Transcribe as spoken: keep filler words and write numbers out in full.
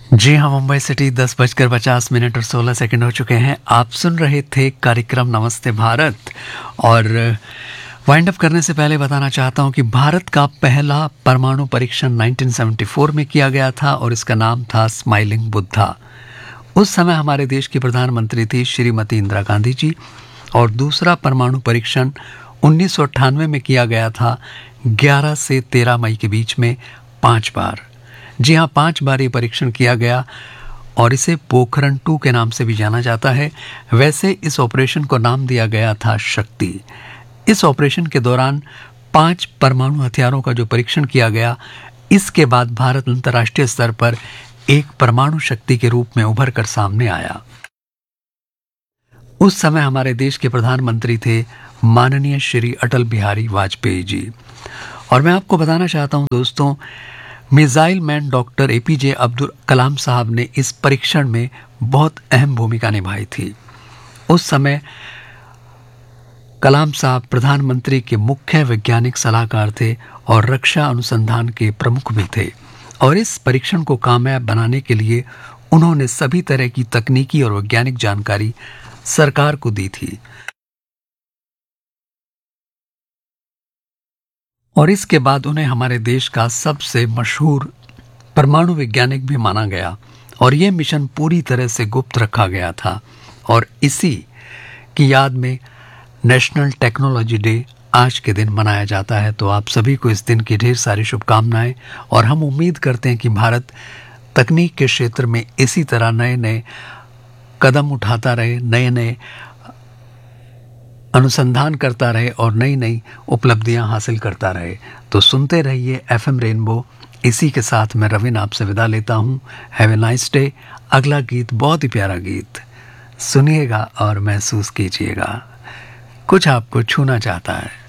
जी हाँ, मुंबई सिटी दस बजकर पचास मिनट और सोलह सेकंड हो चुके हैं। आप सुन रहे थे कार्यक्रम नमस्ते भारत। और वाइंड अप करने से पहले बताना चाहता हूँ कि भारत का पहला परमाणु परीक्षण उन्नीस सौ चौहत्तर में किया गया था और इसका नाम था स्माइलिंग बुद्धा। उस समय हमारे देश की प्रधानमंत्री थी श्रीमती इंदिरा गांधी जी। और दूसरा परमाणु परीक्षण उन्नीस सौ अट्ठानवे में किया गया था, ग्यारह से तेरह मई के बीच में पांच बार। जी हाँ, पांच बार ये परीक्षण किया गया और इसे पोखरण टू के नाम से भी जाना जाता है। वैसे इस ऑपरेशन को नाम दिया गया था शक्ति। इस ऑपरेशन के दौरान पांच परमाणु हथियारों का जो परीक्षण किया गया, इसके बाद भारत अंतर्राष्ट्रीय स्तर पर एक परमाणु शक्ति के रूप में उभर कर सामने आया। उस समय हमारे देश के प्रधानमंत्री थे माननीय श्री अटल बिहारी वाजपेयी जी। और मैं आपको बताना चाहता हूं दोस्तों, missile man doctor APJ Abdul Kalam साहब ने इस परीक्षण में बहुत अहम भूमिका निभाई थी। उस समय कलाम साहब प्रधानमंत्री के मुख्य वैज्ञानिक सलाहकार थे और रक्षा अनुसंधान के प्रमुख भी थे। और इस परीक्षण को कामयाब बनाने के लिए उन्होंने सभी तरह की तकनीकी और वैज्ञानिक जानकारी सरकार को दी थी। और इसके बाद उन्हें हमारे देश का सबसे मशहूर परमाणु वैज्ञानिक भी माना गया। और यह मिशन पूरी तरह से गुप्त रखा गया था। और इसी की याद में नेशनल टेक्नोलॉजी डे आज के दिन मनाया जाता है। तो आप सभी को इस दिन की ढेर सारी शुभकामनाएं। और हम उम्मीद करते हैं कि भारत तकनीक के क्षेत्र में इसी तरह नए नए कदम उठाता रहे, नए नए अनुसंधान करता रहे और नई नई उपलब्धियां हासिल करता रहे। तो सुनते रहिए एफएम रेनबो। इसी के साथ मैं रविन आपसे विदा लेता हूं। Have a nice day. अगला गीत बहुत ही प्यारा गीत सुनिएगा और महसूस कीजिएगा, कुछ आपको छूना चाहता है।